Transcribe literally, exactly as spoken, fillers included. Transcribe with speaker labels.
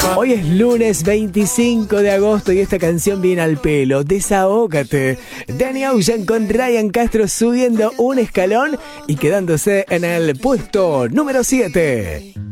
Speaker 1: Hoy es lunes veinticinco de agosto y esta canción viene al pelo. Desahógate. Danny Ocean con Ryan Castro subiendo un escalón y quedándose en el puesto número siete.